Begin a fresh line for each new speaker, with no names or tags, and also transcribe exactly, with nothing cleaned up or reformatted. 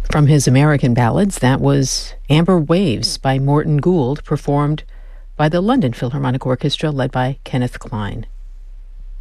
From his American ballads, that was Amber Waves by Morton Gould, performed by the London Philharmonic Orchestra led by Kenneth Klein.